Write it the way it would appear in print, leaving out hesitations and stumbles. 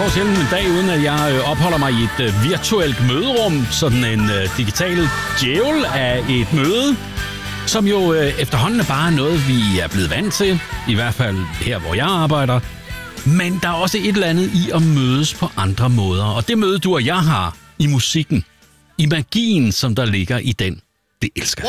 går sjældent en dag, uden at jeg opholder mig i et virtuelt møderum. Sådan en digital djævel af et møde, som jo efterhånden er bare noget, vi er blevet vant til. I hvert fald her, hvor jeg arbejder. Men der er også et eller andet i at mødes på andre måder. Og det møde, du og jeg har i musikken, i magien, som der ligger i den, det elsker jeg.